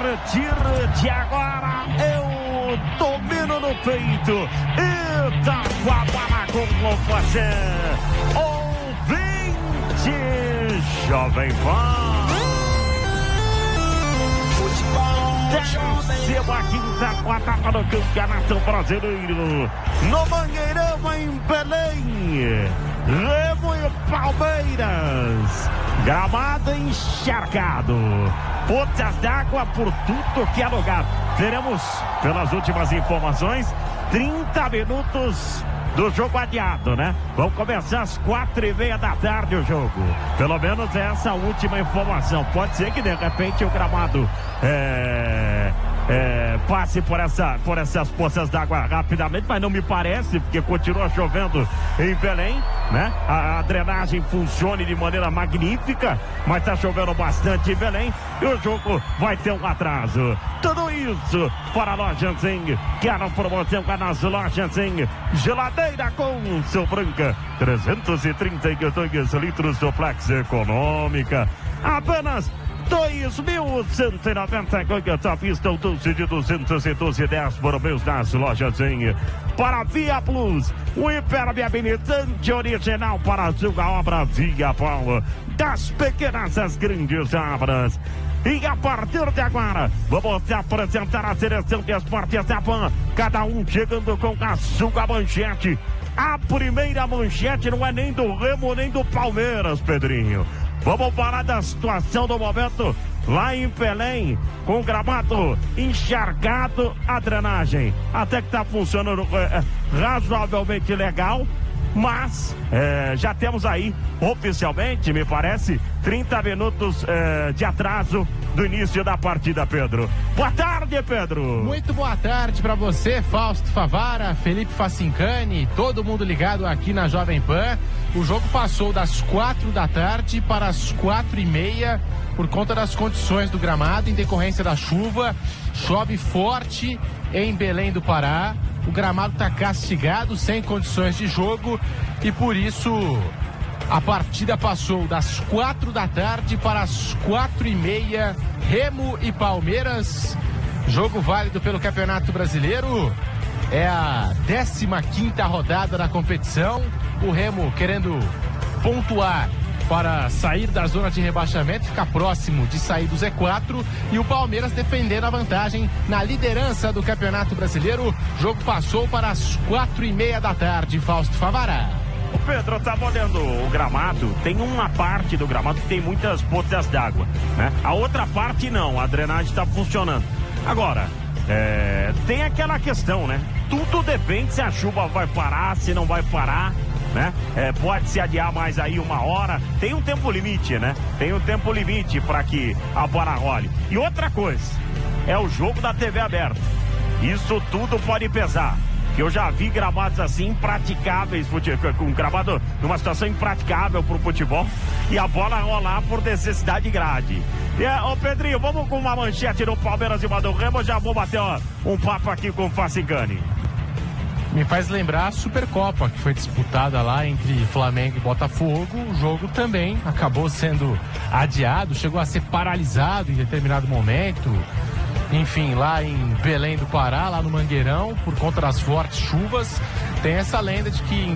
partir de agora, eu domino no peito. Itaquá com você, ouvinte Jovem Pan. Décima quinta rodada do Campeonato Brasileiro, no Mangueirão, em Belém. Remo e Palmeiras, gramado encharcado, poças d'água por tudo que é lugar. Teremos, pelas últimas informações, 30 minutos do jogo adiado, né? Vão começar às 4:30 da tarde o jogo. Pelo menos essa última informação. Pode ser que de repente o gramado passe por essas poças d'água rapidamente, mas não me parece, porque continua chovendo em Belém, né? A drenagem funciona de maneira magnífica, mas está chovendo bastante em Belém e o jogo vai ter um atraso. Tudo isso para a loja Zeng, que é a promoção nas lojas Zeng. Geladeira com Branca, 332 litros do Flex Econômica, apenas 2.190 à vista, o doce de 212,10 por mês nas lojas Zeng. Para Via Plus, o hiperviabilitante original para a sua obra Via Paulo, das pequenas às grandes obras. E a partir de agora, vamos te apresentar a seleção de esportes da Pan, cada um chegando com a sua manchete. A primeira manchete não é nem do Remo nem do Palmeiras, Pedrinho. Vamos falar da situação do momento lá em Belém, com o gramado encharcado, a drenagem até que está funcionando razoavelmente legal, mas já temos aí oficialmente, me parece, 30 minutos de atraso do início da partida, Pedro. Boa tarde, Pedro. Muito boa tarde para você, Fausto Favara, Felipe Facincani, todo mundo ligado aqui na Jovem Pan. O jogo passou das 4 da tarde para as 4:30 por conta das condições do gramado em decorrência da chuva. Chove forte em Belém do Pará. O gramado está castigado, sem condições de jogo, e por isso a partida passou das 4 da tarde para as 4:30. Remo e Palmeiras, jogo válido pelo Campeonato Brasileiro. É a 15ª rodada da competição. O Remo querendo pontuar para sair da zona de rebaixamento, ficar próximo de sair do Z4, e o Palmeiras defendendo a vantagem na liderança do Campeonato Brasileiro. O jogo passou para as 4:30 da tarde, Fausto Favara. O Pedro, eu estava olhando o gramado, tem uma parte do gramado que tem muitas poças d'água, né? A outra parte não, a drenagem está funcionando. Agora, tem aquela questão, né? Tudo depende se a chuva vai parar, se não vai parar, né? Pode se adiar mais aí 1 hora. Tem um tempo limite, né? Tem um tempo limite para que a bola role. E outra coisa, é o jogo da TV aberta. Isso tudo pode pesar. Eu já vi gramados assim impraticáveis, com gramado numa situação impraticável para o futebol, e a bola rolar por necessidade de grade. Ô Pedrinho, vamos com uma manchete do Palmeiras e uma do Remo. Já vou bater um papo aqui com o Facincani. Me faz lembrar a Supercopa, que foi disputada lá entre Flamengo e Botafogo. O jogo também acabou sendo adiado, chegou a ser paralisado em determinado momento. Enfim, lá em Belém do Pará, lá no Mangueirão, por conta das fortes chuvas. Tem essa lenda de que em